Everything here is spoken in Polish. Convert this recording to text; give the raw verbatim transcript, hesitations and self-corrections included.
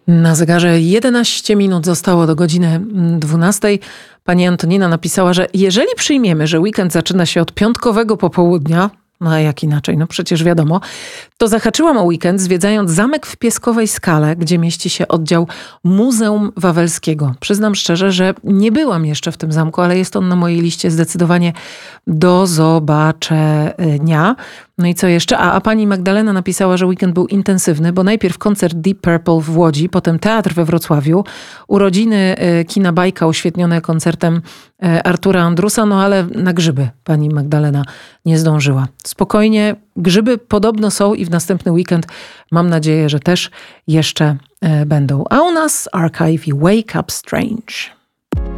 Na zegarze jedenaście minut zostało do godziny dwunastej. Pani Antonina napisała, że jeżeli przyjmiemy, że weekend zaczyna się od piątkowego popołudnia, no a jak inaczej, no przecież wiadomo, to zahaczyłam o weekend zwiedzając zamek w Pieskowej Skale, gdzie mieści się oddział Muzeum Wawelskiego. Przyznam szczerze, że nie byłam jeszcze w tym zamku, ale jest on na mojej liście zdecydowanie do zobaczenia. No i co jeszcze? A, a pani Magdalena napisała, że weekend był intensywny, bo najpierw koncert Deep Purple w Łodzi, potem teatr we Wrocławiu, urodziny y, kina Bajka oświetlone koncertem y, Artura Andrusa, no ale na grzyby pani Magdalena nie zdążyła. Spokojnie, grzyby podobno są i w następny weekend mam nadzieję, że też jeszcze y, będą. A u nas Archive i Wake Up Strange.